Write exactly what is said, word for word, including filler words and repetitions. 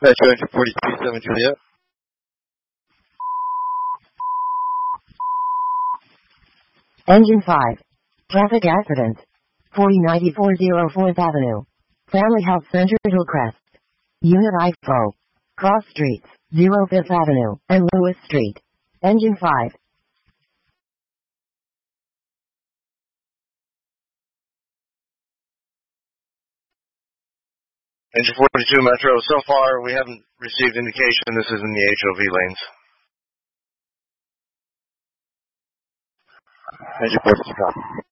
Metro Engine forty-two seven Juliet. Engine five. Traffic accident. forty ninety-four oh fourth Avenue. Family Health Center Hillcrest. Unit I F O. Cross Streets, oh fifth Avenue, and Lewis Street. Engine five. Engine forty-two Metro. So far, we haven't received indication this is in the H O V lanes. Engine forty-two.